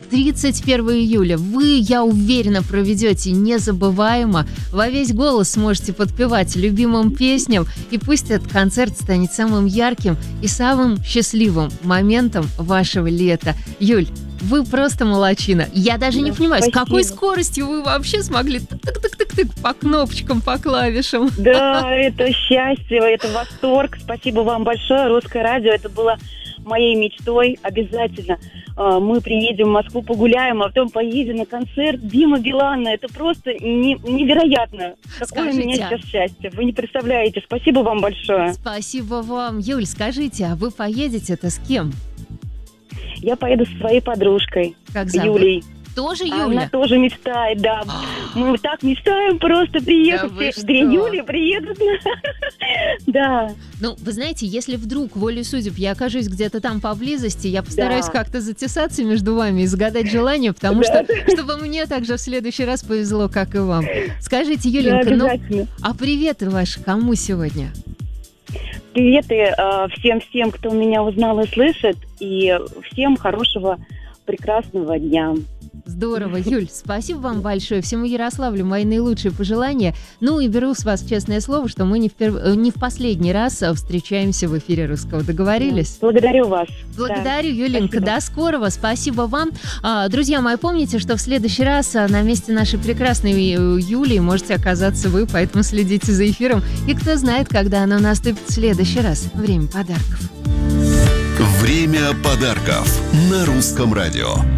31 июля вы, я уверена, проведете незабываемо. Во весь голос сможете подпевать любимым песням. И пусть этот концерт станет самым ярким и самым счастливым моментом вашего лета. Юль, вы просто молодчина. Я даже не понимаю, с какой скоростью вы вообще смогли тык-тык-тык-тык по кнопочкам, по клавишам. Да, это счастье, это восторг. Спасибо вам большое, Русское радио. Это было моей мечтой. Обязательно мы приедем в Москву, погуляем, а потом поедем на концерт Димы Билана. Это просто невероятно. Какое у меня сейчас счастье. Вы не представляете. Спасибо вам большое. Спасибо вам. Юль, скажите, а вы поедете-то с кем? Я поеду со своей подружкой, как зовут? Юлей. Тоже Юля? Она тоже мечтает, да. Мы так мечтаем просто приехать. Да, 2 Юли приедут. Да. Ну, вы знаете, если вдруг волей судеб я окажусь где-то там поблизости, я постараюсь как-то затесаться между вами и загадать желание, потому что, чтобы мне также в следующий раз повезло, как и вам. Скажите, Юленька, а приветы ваши кому сегодня? Приветы всем, кто меня узнал и слышит, и всем хорошего, прекрасного дня. Здорово, Юль, спасибо вам большое. Всему Ярославлю мои наилучшие пожелания. Ну и беру с вас честное слово, что мы не в последний раз встречаемся в эфире Русского. Договорились? Благодарю вас. Благодарю, Юленька. До скорого. Спасибо вам. Друзья мои, помните, что в следующий раз на месте нашей прекрасной Юли можете оказаться вы, поэтому следите за эфиром. И кто знает, когда оно наступит в следующий раз. Время подарков. Время подарков на Русском радио.